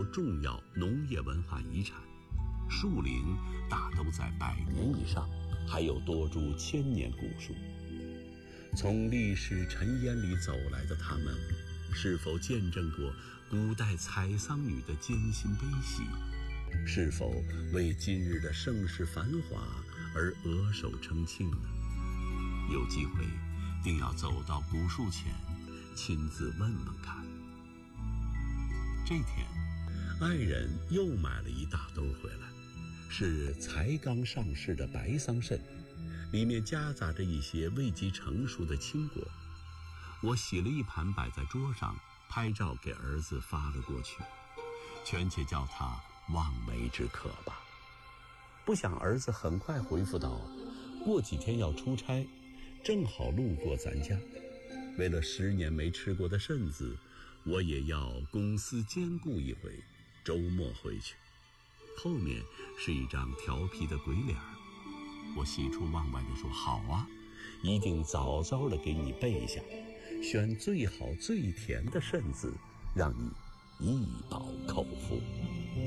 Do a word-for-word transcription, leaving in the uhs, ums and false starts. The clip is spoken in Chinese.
重要农业文化遗产，树龄大都在百年以上，还有多株千年古树。从历史尘烟里走来的他们，是否见证过古代采桑女的艰辛悲喜？是否为今日的盛世繁华而额手称庆呢？有机会定要走到古树前，亲自问问看。这天，爱人又买了一大兜回来，是才刚上市的白桑葚，里面夹杂着一些未及成熟的青果。我洗了一盘摆在桌上，拍照给儿子发了过去，全且叫他望梅止渴吧。不想儿子很快回复道，过几天要出差，正好路过咱家，为了十年没吃过的葚子，我也要公私兼顾一回，周末回去。后面是一张调皮的鬼脸，我喜出望外地说，好啊，一定早早地给你备下，选最好最甜的葚子，让你一饱口福。